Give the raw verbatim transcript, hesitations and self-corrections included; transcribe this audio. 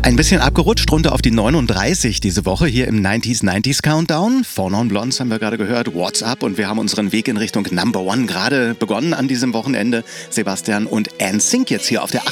Ein bisschen abgerutscht, runter auf die neununddreißig diese Woche hier im neunziger neunziger Countdown. Four Non Blondes haben wir gerade gehört, What's Up, und wir haben unseren Weg in Richtung Number One gerade begonnen an diesem Wochenende. Sebastian und N Sync jetzt hier auf der